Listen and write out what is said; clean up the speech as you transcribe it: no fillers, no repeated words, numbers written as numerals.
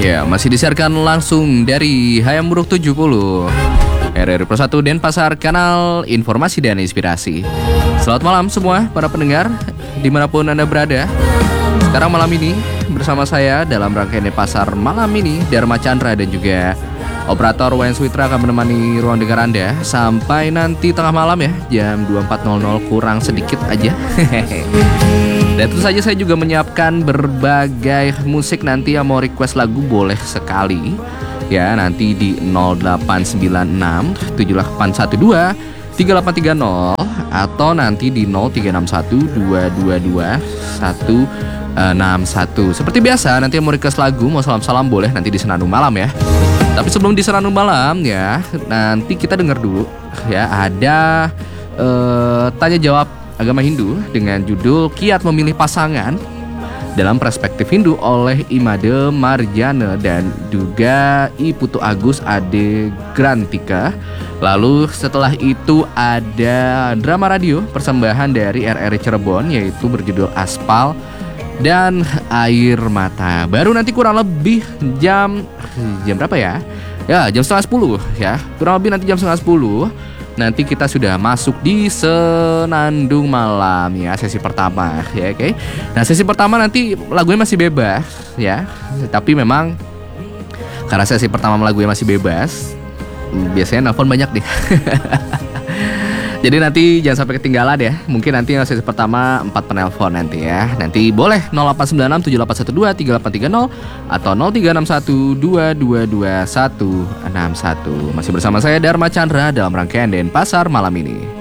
Ya, masih disiarkan langsung dari Hayam Buruk 70 RRI Pro 1 Denpasar, kanal informasi dan inspirasi. Selamat malam semua para pendengar dimanapun Anda berada. Sekarang malam ini bersama saya dalam rangkaian Denpasar malam ini, Dharma Chandra dan juga operator Wayan Switra akan menemani ruang dengar Anda sampai nanti tengah malam ya, jam 24.00 kurang sedikit aja. Dan tentu saja saya juga menyiapkan berbagai musik. Nanti yang mau request lagu boleh sekali ya, nanti di 0896 7812 3830 atau nanti di 0361 222 161. Seperti biasa, nanti yang mau request lagu, mau salam-salam boleh nanti di Senandung Malam ya. Tapi sebelum di Senandung Malam ya, nanti kita dengar dulu ya, ada tanya jawab agama Hindu dengan judul Kiat Memilih Pasangan dalam Perspektif Hindu oleh Imade Marjana dan juga I Putu Agus Ade Grantika. Lalu setelah itu ada drama radio persembahan dari RRI Cirebon yaitu berjudul Aspal dan Air Mata. Baru nanti kurang lebih jam berapa ya? Ya, jam 9:30 ya. Kurang lebih nanti jam 9:30 nanti kita sudah masuk di Senandung Malam ya, sesi pertama ya, oke. Nah, sesi pertama nanti lagunya masih bebas ya. Tapi memang karena sesi pertama lagunya masih bebas, biasanya nelfon banyak deh. Jadi nanti jangan sampai ketinggalan ya. Mungkin nanti sesi pertama 4 penelpon nanti ya. Nanti boleh 0896 7812 3830 atau 0361 222 161. Masih bersama saya Dharma Chandra dalam rangkaian Denpasar malam ini.